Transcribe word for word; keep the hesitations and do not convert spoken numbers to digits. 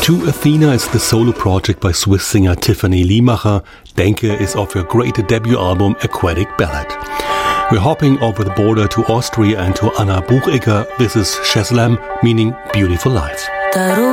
To Athena is the solo project by Swiss singer Tiffany Liemacher. Denke is off her great debut album Aquatic Ballad. We're hopping over the border to Austria and to Anna Buchegger. This is Shazlam, meaning beautiful life.